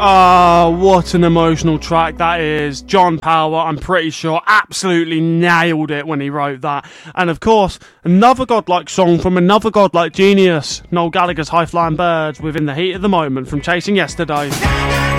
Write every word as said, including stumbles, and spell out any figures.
Ah, oh, what an emotional track that is. John Power, I'm pretty sure, absolutely nailed it when he wrote that. And of course, another godlike song from another godlike genius, Noel Gallagher's High Flying Birds, within the heat of the moment from Chasing Yesterday.